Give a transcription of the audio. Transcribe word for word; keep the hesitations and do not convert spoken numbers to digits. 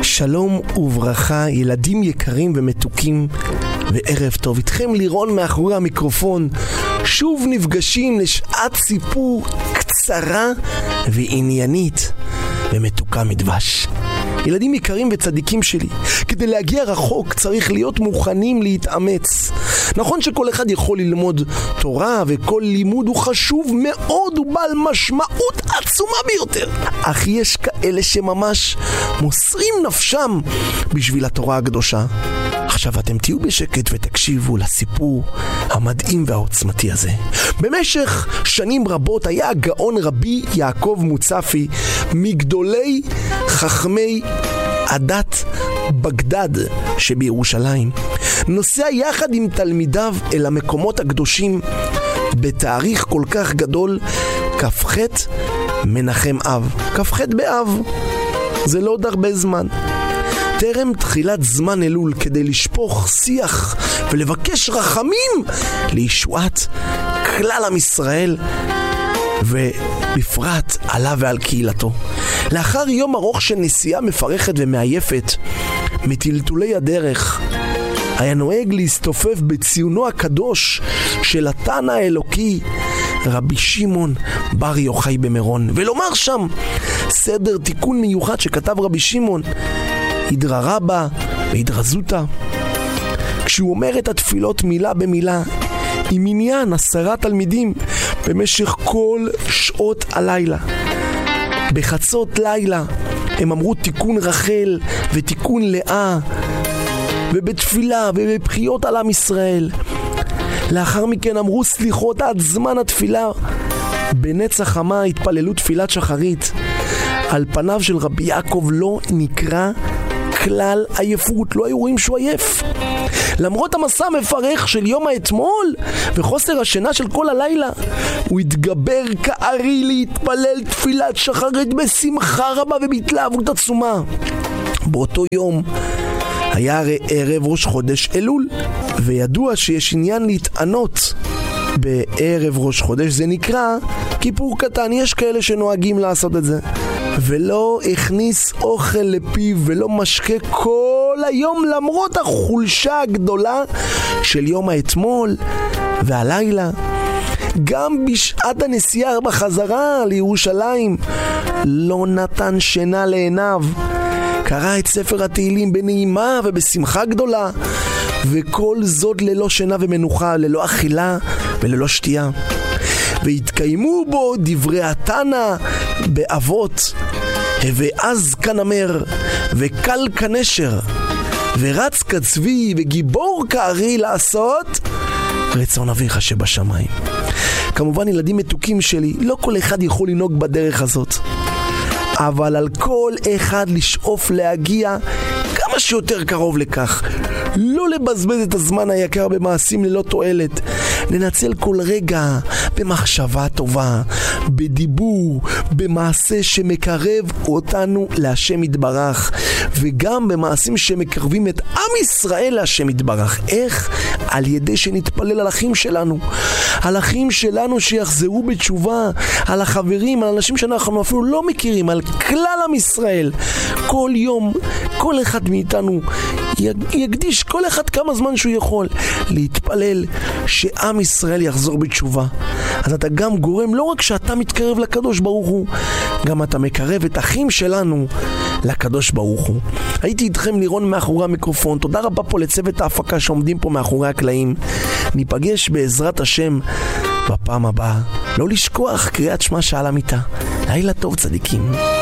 שלום וברכה, ילדים יקרים ומתוקים, וערב טוב. איתכם לירון מאחורי המיקרופון. שוב נפגשים לשעת סיפור קצרה ועניינית ומתוקה מדבש. ילדים יקרים וצדיקים שלי, כדי להגיע רחוק צריך להיות מוכנים להתאמץ. נכון שכל אחד יכול ללמוד תורה, וכל לימוד הוא חשוב מאוד ובעל משמעות עצומה ביותר, אך יש כאלה שממש מוסרים נפשם בשביל התורה הקדושה. עכשיו אתם תהיו בשקט ותקשיבו לסיפור המדהים והעוצמתי הזה. במשך שנים רבות היה הגאון רבי יעקב מוצפי מגדולי חכמי הדת בגדד שבירושלים, נוסע יחד עם תלמידיו אל המקומות הקדושים בתאריך כל כך גדול, כ"ח מנחם אב. כ"ח באב זה לא עוד הרבה זמן, טרם תחילת זמן אלול, כדי לשפוך שיח ולבקש רחמים לישועת כלל עם ישראל, ובפרט עליו ועל קהילתו. לאחר יום ארוך של נסיעה מפרכת ומעייפת מטלטולי הדרך, היה נוהג להסתופף בציונו הקדוש של התנא האלוקי רבי שמעון בר יוחאי במירון, ולומר שם סדר תיקון מיוחד שכתב רבי שמעון, הידרא רבא והידרא זוטא. כשהוא אומר את התפילות מילה במילה עם עניין עשרה תלמידים במשך כל שעות הלילה, בחצות לילה הם אמרו תיקון רחל ותיקון לאה, ובתפילה ובבחיות על עם ישראל. לאחר מכן אמרו סליחות עד זמן התפילה. בנצח חמה התפללו תפילת שחרית. על פניו של רבי יעקב לא נקרא כלל עייפות, לא היו רואים שהוא עייף. למרות המסע המפרך של יום האתמול וחוסר השינה של כל הלילה, הוא התגבר כארי להתפלל תפילת שחרית בשמחה רבה ובהתלהבות עצומה. באותו יום היה הרי ערב ראש חודש אלול, וידוע שיש עניין להתענות בערב ראש חודש, זה נקרא כיפור קטן. יש כאלה שנוהגים לעשות את זה. ולא הכניס אוכל לפיו ולא משקה כל היום, למרות החולשה הגדולה של יום האתמול והלילה. גם בשעת הנסיעה בחזרה לירושלים לא נתן שינה לעיניו, קרא את ספר התהילים בנעימה ובשמחה גדולה, וכל זאת ללא שינה ומנוחה, ללא אכילה וללא שתייה. והתקיימו בו דברי התנא באבות, ואז כנמר וקל כנשר ורץ כצבי וגיבור כארי לעשות רצון אביך שבשמיים. כמובן ילדים מתוקים שלי, לא כל אחד יכול לנהוג בדרך הזאת, אבל על כל אחד לשאוף להגיע כמה שיותר קרוב לכך, לא לבזבז את הזמן היקר במעשים ללא תועלת, לנצל כל רגע במחשבה טובה, בדיבור, במעשה שמקרב אותנו להשם יתברך, וגם במעשים שמקרבים את עם ישראל להשם יתברך. איך? על ידי שנתפלל על אחים שלנו, על אחים שלנו שיחזרו בתשובה, על החברים, על אנשים שאנחנו אפילו לא מכירים, על כלל עם ישראל. כל יום, כל אחד מאיתנו יקדיש כל אחד כמה זמן שהוא יכול להתפלל שעם ישראל יחזור בתשובה. אז אתה גם גורם, לא רק שאתה מתקרב לקדוש ברוך הוא, גם אתה מקרב את אחים שלנו לקדוש ברוך הוא. הייתי איתכם לירון מאחורי המיקרופון. תודה רבה פה לצוות ההפקה שעומדים פה מאחורי הקלעים. ניפגש בעזרת השם בפעם הבאה. לא לשכוח קריאת שמע שעל המיטה. לילה טוב צדיקים.